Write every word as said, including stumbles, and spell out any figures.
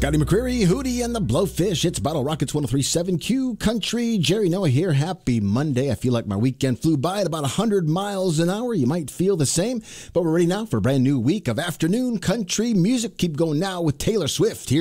Scotty McCreery, Hootie, and the Blowfish. It's Bottle Rockets one oh three point seven Q Country. Jerry Noah here. Happy Monday. I feel like my weekend flew by at about one hundred miles an hour. You might feel the same. But we're ready now for a brand new week of afternoon country music. Keep going now with Taylor Swift. Here